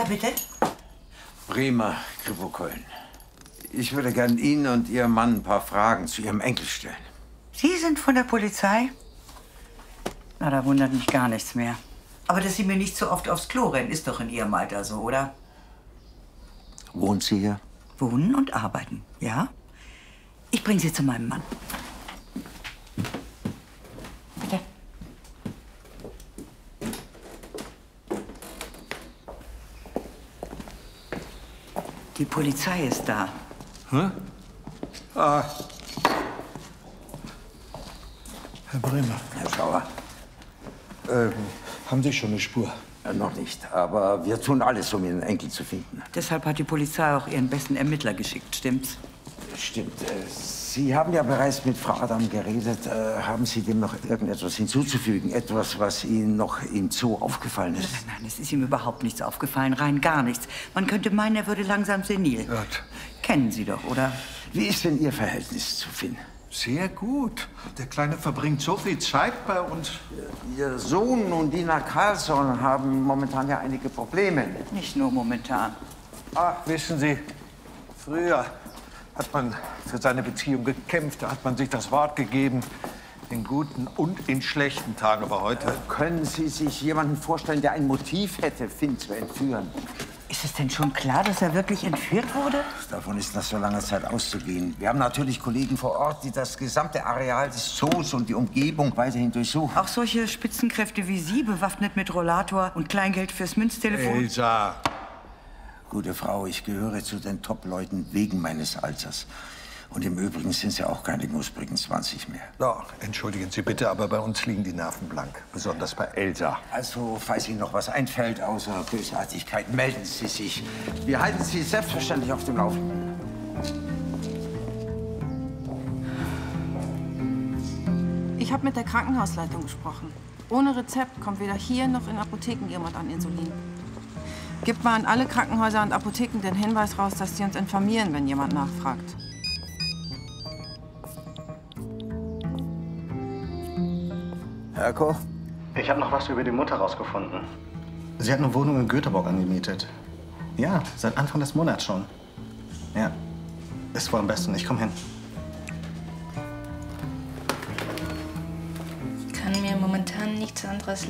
Ja, bitte? Bremer, Krivokollen. Ich würde gern Ihnen und Ihrem Mann ein paar Fragen zu Ihrem Enkel stellen. Sie sind von der Polizei? Na, da wundert mich gar nichts mehr. Aber dass Sie mir nicht so oft aufs Klo rennen, ist doch in Ihrem Alter so, oder? Wohnt sie hier? Wohnen und arbeiten, ja? Ich bringe Sie zu meinem Mann. Bitte. Die Polizei ist da. Hm? Ah. Herr Bremer. Herr Schauer. Haben Sie schon eine Spur? Noch nicht, aber wir tun alles, um Ihren Enkel zu finden. Deshalb hat die Polizei auch ihren besten Ermittler geschickt, stimmt's? Stimmt. Sie haben ja bereits mit Frau Adam geredet. Haben Sie dem noch irgendetwas hinzuzufügen? Etwas, was Ihnen noch im Zoo aufgefallen ist? Nein, nein, es ist ihm überhaupt nichts aufgefallen, rein gar nichts. Man könnte meinen, er würde langsam senil. Gott. Kennen Sie doch, oder? Wie ist denn Ihr Verhältnis zu Finn? Sehr gut. Der Kleine verbringt so viel Zeit bei uns. Ihr Sohn und Dina Carlsson haben momentan ja einige Probleme. Nicht nur momentan. Ach, wissen Sie, früher hat man für seine Beziehung gekämpft. Da hat man sich das Wort gegeben, in guten und in schlechten Tagen. Aber heute... Können Sie sich jemanden vorstellen, der ein Motiv hätte, Finn zu entführen? Ist es denn schon klar, dass er wirklich entführt wurde? Davon ist nach so langer Zeit auszugehen. Wir haben natürlich Kollegen vor Ort, die das gesamte Areal des Zoos und die Umgebung weiterhin durchsuchen. Auch solche Spitzenkräfte wie Sie, bewaffnet mit Rollator und Kleingeld fürs Münztelefon? Elsa! Gute Frau, ich gehöre zu den Top-Leuten wegen meines Alters. Und im Übrigen sind Sie auch keine knusprigen 20 mehr. Ja, entschuldigen Sie bitte, aber bei uns liegen die Nerven blank. Besonders bei Elsa. Also, falls Ihnen noch was einfällt, außer Bösartigkeit, melden Sie sich. Wir halten Sie selbstverständlich auf dem Laufenden. Ich habe mit der Krankenhausleitung gesprochen. Ohne Rezept kommt weder hier noch in Apotheken jemand an Insulin. Gibt mal an alle Krankenhäuser und Apotheken den Hinweis raus, dass sie uns informieren, wenn jemand nachfragt. Herr Koch? Ich habe noch was über die Mutter rausgefunden. Sie hat eine Wohnung in Göteborg angemietet. Ja, seit Anfang des Monats schon. Ja, ist wohl am besten. Ich komme hin. Ich kann mir momentan nichts anderes